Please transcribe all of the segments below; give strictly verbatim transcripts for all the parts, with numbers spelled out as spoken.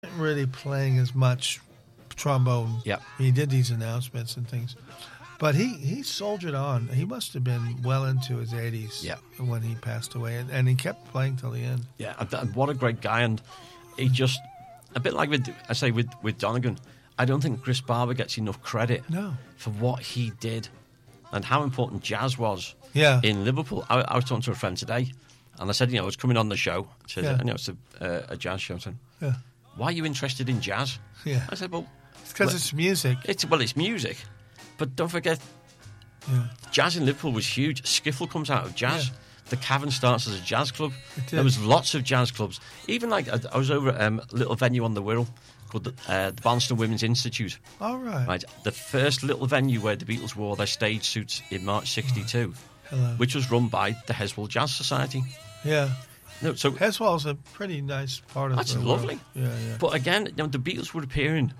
really playing as much trombone. Yeah. He did these announcements and things. But he, he soldiered on. He must have been well into his eighties yeah. when he passed away. And, and he kept playing till the end. Yeah, and what a great guy. And he just, a bit like with, I say, with, with Donegan, I don't think Chris Barber gets enough credit no. for what he did and how important jazz was yeah. in Liverpool. I, I was talking to a friend today, and I said, you know, I was coming on the show. I said, yeah. you know, it's a, uh, a jazz show. I said, yeah. why are you interested in jazz? Yeah. I said, well... It's because it's music. It's Well, it's music. But don't forget, yeah. jazz in Liverpool was huge. Skiffle comes out of jazz. Yeah. The Cavern starts as a jazz club. There was lots of jazz clubs. Even like, I, I was over at um, a little venue on the Wirral called the, uh, the Barnstone Women's Institute. All right. Right. The first little venue where the Beatles wore their stage suits in March sixty-two, Hello. which was run by the Heswall Jazz Society. Yeah. No, so Heswall's a pretty nice part of that's the lovely. world. Yeah, yeah. But again, you know, the Beatles were appearing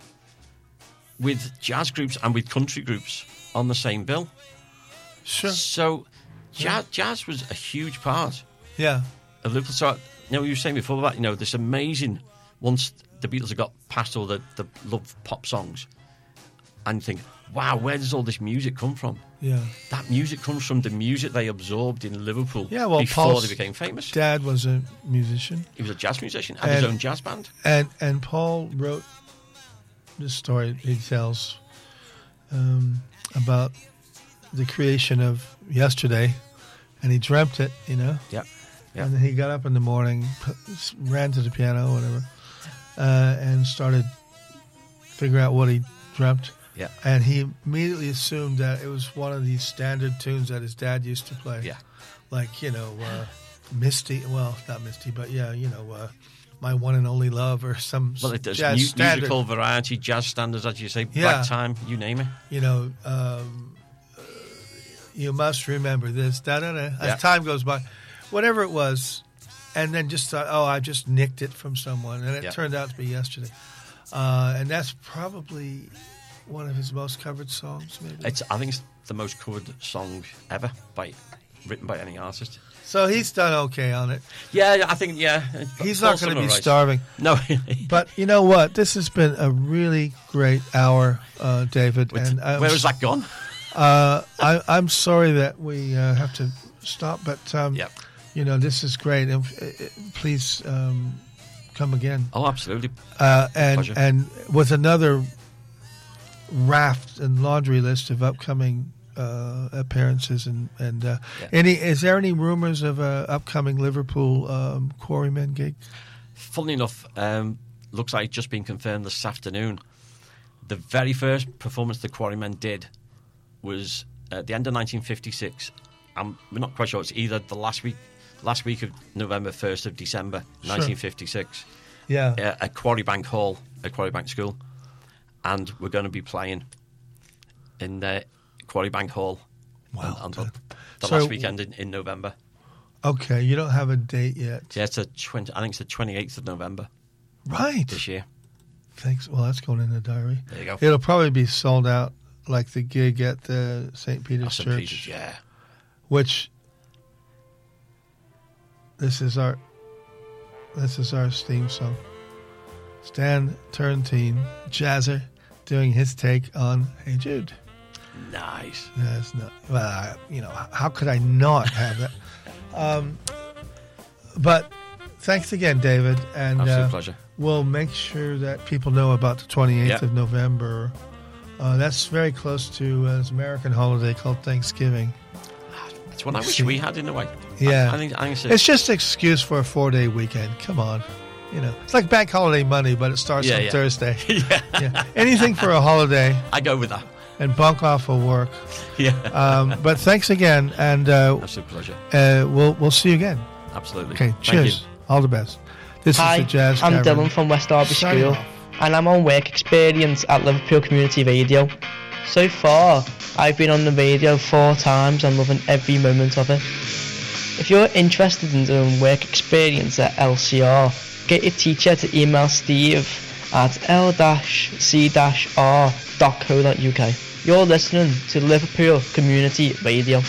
with jazz groups and with country groups on the same bill. Sure. So jazz, yeah. jazz was a huge part yeah. of Liverpool. So, you know, you were saying before about, you know, this amazing, once the Beatles had got past all the, the love pop songs, and you think, wow, where does all this music come from? Yeah. That music comes from the music they absorbed in Liverpool yeah, well, before Paul's they became famous. Dad was a musician. He was a jazz musician, had and, his own jazz band. And and Paul wrote this story he tells um, about the creation of Yesterday, and he dreamt it, you know? Yeah. yeah. And then he got up in the morning, ran to the piano, whatever, uh, and started figuring out what he dreamt. Yeah. And he immediately assumed that it was one of these standard tunes that his dad used to play. Yeah. Like, you know, uh, Misty, well, not Misty, but yeah, you know, uh, My One and Only Love or some well, it does. jazz Mu- standard. musical variety, jazz standards, as you say, Yeah. Black Time, you name it. You know, um, uh, you must remember this, da-da-da, as Yeah. time goes by. Whatever it was, and then just thought, oh, I just nicked it from someone, and it Yeah. turned out to be Yesterday. Uh, and that's probably one of his most covered songs, maybe. It's, I think it's the most covered song ever, by written by any artist. So he's done okay on it. Yeah, I think, yeah. He's Paul not going to be Sumner, right. starving. No. But you know what? This has been a really great hour, uh, David. With, and I where was, has that gone? Uh, I, I'm sorry that we uh, have to stop, but um, Yep. you know, this is great. And uh, please um, come again. Oh, absolutely. Uh, and Pleasure. and with another raft and laundry list of upcoming uh, appearances and and uh, Yeah. any is there any rumors of a upcoming Liverpool um, Quarrymen gig? Funnily enough, um, looks like it's just been confirmed this afternoon. The very first performance the Quarrymen did was at the end of nineteen fifty-six. Um, we're not quite sure. It's either the last week, last week of November, first of December, Sure. nineteen fifty-six. Yeah. Uh, at Quarrybank Hall, at Quarrybank School, and we're going to be playing in the Quarrybank Hall Wow. on, on the, the So- last weekend in, in November. Okay, you don't have a date yet. Yeah, it's a twenty. I think it's the twenty-eighth of November Right. this year. Thanks. Well, that's going in the diary. There you go. It'll probably be sold out like the gig at the Saint Peter's Oh, Saint Church, Peter's, yeah. which this is our this is our theme song. Stan Turrentine, jazzer, doing his take on Hey Jude. Nice. That's not well, I, you know, how could I not have that? Um, but thanks again, David, and Absolute uh, pleasure. we'll make sure that people know about the twenty-eighth Yep. of November. Uh, that's very close to uh, this American holiday called Thanksgiving. It's one I wish See. we had in a way. Yeah. I, I think, I think it's, a- It's just an excuse for a four-day weekend. Come on. You know, it's like bank holiday Monday, but it starts Yeah, on yeah. Thursday. yeah. Yeah. Anything for a holiday I go with that. and bunk off of work. Yeah. Um, but thanks again, and uh, Absolute pleasure. uh, we'll we'll see you again. Absolutely. Okay, Thank cheers. you. All the best. This Hi, is the Jazz I'm Cavern. Dylan from West Derby Signing School, off. and I'm on work experience at Liverpool Community Radio. So far, I've been on the radio four times and loving every moment of it. If you're interested in doing work experience at L C R, get your teacher to email Steve at l c r dot co dot u k. You're listening to Liverpool Community Radio.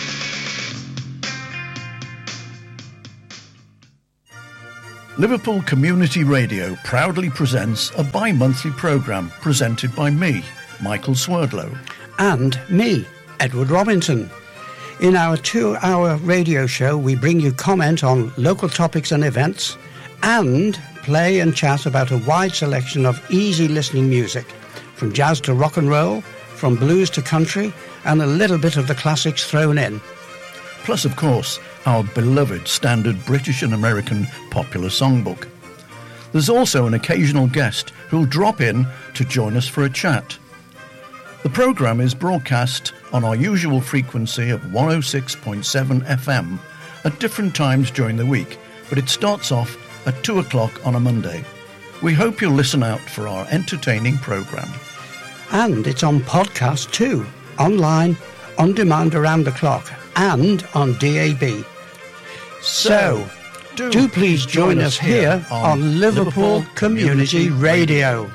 Liverpool Community Radio proudly presents a bi-monthly programme presented by me, Michael Swerdlow. And me, Edward Robinson. In our two-hour radio show, we bring you comment on local topics and events and play and chat about a wide selection of easy listening music, from jazz to rock and roll, from blues to country, and a little bit of the classics thrown in. Plus, of course, our beloved standard British and American popular songbook. There's also an occasional guest who'll drop in to join us for a chat. The programme is broadcast on our usual frequency of one oh six point seven F M at different times during the week, but it starts off at two o'clock on a Monday. We hope you'll listen out for our entertaining programme. And it's on podcast too, online, on demand around the clock, and on D A B. So, do, do please join, join us here on, on Liverpool, Liverpool Community, Community Radio.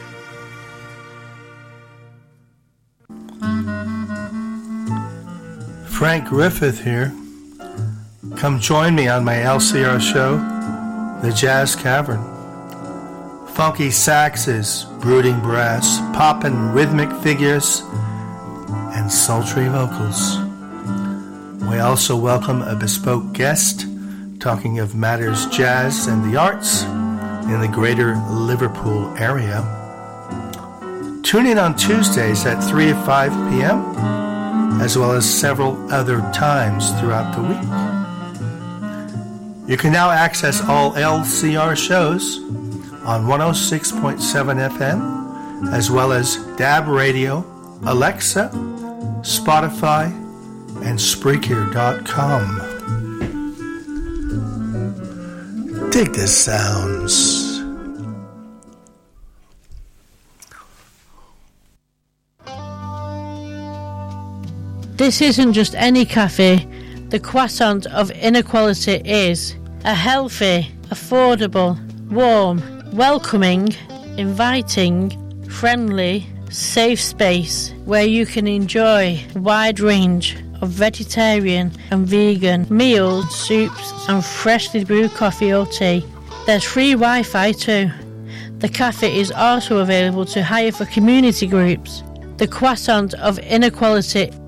Frank Griffith here. Come join me on my L C R show, The Jazz Cavern. Funky saxes, brooding brass, poppin' rhythmic figures, and sultry vocals. We also welcome a bespoke guest talking of matters jazz and the arts in the greater Liverpool area. Tune in on Tuesdays at three or five p.m., as well as several other times throughout the week. You can now access all L C R shows on one oh six point seven F M, as well as D A B Radio, Alexa, Spotify, and Spreaker dot com. Dig the sounds. This isn't just any cafe. The Croissant of Inequality is a healthy, affordable, warm, welcoming, inviting, friendly, safe space where you can enjoy a wide range of vegetarian and vegan meals, soups and freshly brewed coffee or tea. There's free Wi-Fi too. The cafe is also available to hire for community groups. The Croissant of Inequality